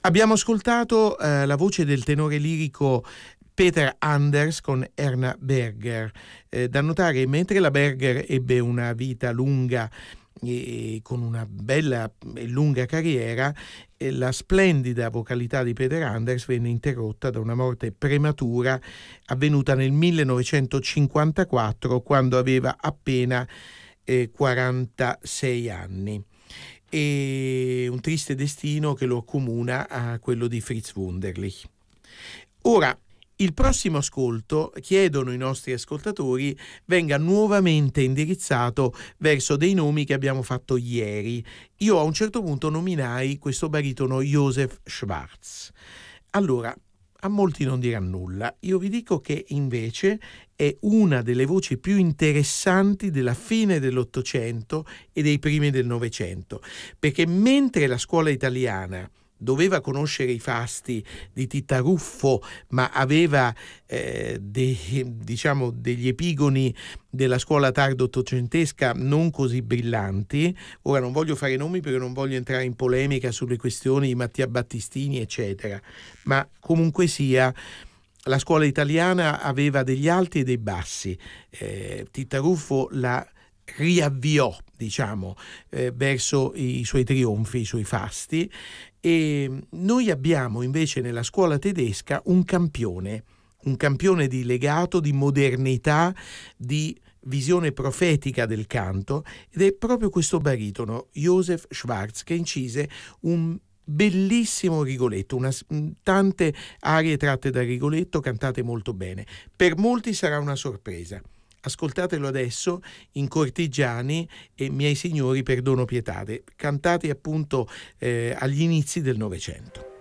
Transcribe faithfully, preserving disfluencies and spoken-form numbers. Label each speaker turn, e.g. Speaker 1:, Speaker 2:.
Speaker 1: Abbiamo ascoltato eh, la voce del tenore lirico Peter Anders con Erna Berger. Eh, da notare, mentre la Berger ebbe una vita lunga e con una bella e lunga carriera, eh, la splendida vocalità di Peter Anders venne interrotta da una morte prematura avvenuta nel millenovecentocinquantaquattro, quando aveva appena eh, quarantasei anni. E un triste destino che lo accomuna a quello di Fritz Wunderlich. Ora, il prossimo ascolto, chiedono i nostri ascoltatori, venga nuovamente indirizzato verso dei nomi che abbiamo fatto ieri. Io a un certo punto nominai questo baritono Josef Schwarz. Allora, a molti non dirà nulla. Io vi dico che invece è una delle voci più interessanti della fine dell'Ottocento e dei primi del Novecento, perché mentre la scuola italiana doveva conoscere i fasti di Tittaruffo, ma aveva eh, dei, diciamo, degli epigoni della scuola tardo ottocentesca non così brillanti. Ora non voglio fare nomi perché non voglio entrare in polemica sulle questioni di Mattia Battistini eccetera, ma comunque sia la scuola italiana aveva degli alti e dei bassi. eh, Tittaruffo la riavviò, diciamo, eh, verso i suoi trionfi, i suoi fasti, e noi abbiamo invece nella scuola tedesca un campione, un campione di legato, di modernità, di visione profetica del canto, ed è proprio questo baritono, Josef Schwarz, che incise un bellissimo Rigoletto, una, tante arie tratte da Rigoletto cantate molto bene. Per molti sarà una sorpresa. Ascoltatelo adesso in Cortigiani e Miei signori perdono pietate, cantati appunto eh, agli inizi del Novecento.